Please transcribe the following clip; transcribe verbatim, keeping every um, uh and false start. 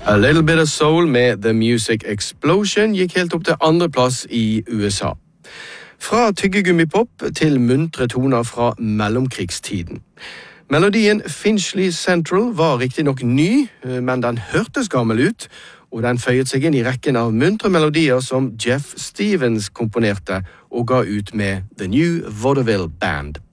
A Little Bit of Soul med The Music Explosion gikk helt opp til andre plass i U S A. Fra tyggegummipop til muntre toner fra mellomkrigstiden. Melodien Finchley Central var riktig nok ny, men den hørtes gammel ut, og den føyet seg inn i rekken av muntre melodier som Jeff Stevens komponerte og ga ut med The New Vaudeville Band.